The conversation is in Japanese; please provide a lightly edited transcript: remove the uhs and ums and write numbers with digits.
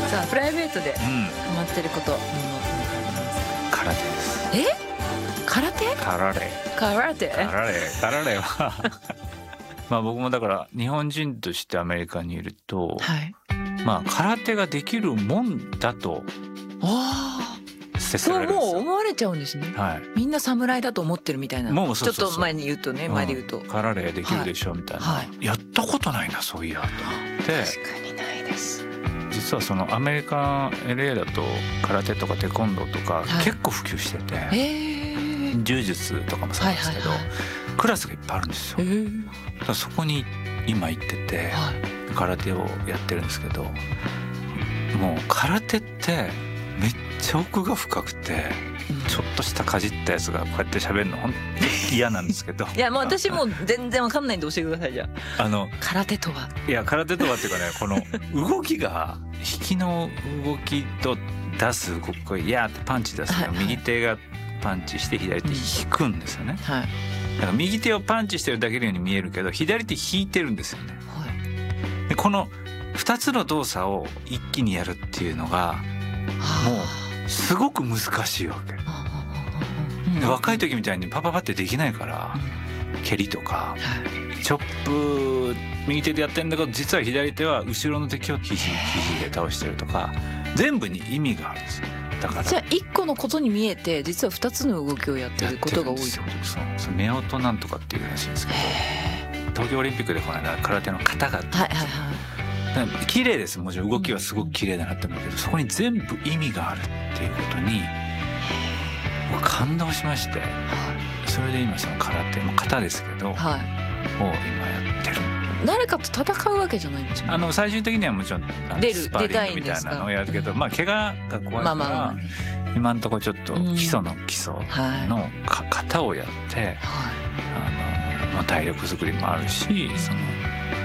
さあプライベートでハマってること、 空手です。 空手？ 空手はまあ僕もだから日本人としてアメリカにいると、 はい、 まあ空手ができるもんだとそうもう思われちゃうんですね、 はい、 みんな侍だと思ってるみたいな。 もうちょっと前に言うとね、前で言うと空手できるでしょみたいな、はい、やったことないなそういやと思って。 確かにないです。 実はそのアメリカ LA だと空手とかテコンドーとか結構普及してて、柔術とかもそうですけど、クラスがいっぱいあるんですよ。だからそこに今行ってて、空手をやってるんですけど、もう空手ってめっちゃ奥が深くて、ちょっとしたかじったやつがこうやって喋るの本当に嫌なんですけどいやもう私もう全然わかんないんで教えてください。じゃあ空手とは。 いや空手とはっていうかね、この動きが引きの動きと出す動き、これやーってパンチ出すの、右手がパンチして左手引くんですよね、はい、だから右手をパンチしてるだけのように見えるけど左手引いてるんですよね、はい、でこの2つの動作を一気にやるっていうのがもうすごく難しいわけで、若い時みたいにパパパってできないから、蹴りとかチョップ右手でやってんだけど実は左手は後ろの敵を肘で倒してるとか、全部に意味があるんですよ。だからじゃあ1個のことに見えて実は2つの動きをやってることが多い。 そう夫婦なんとかっていうらしいんですけど、東京オリンピックでこの間空手の型があって、綺麗です。もちろん動きはすごく綺麗だなって思うけど、そこに全部意味があるっていうことに感動しまして、それで今その空手も型ですけど、を今やってる。 誰かと戦うわけじゃないんですよね。 最終的にはもちろんスパーリングみたいなのをやるけど、まあ怪我が怖いから、今のところちょっと基礎のの型をやって、体力作りもあるし、その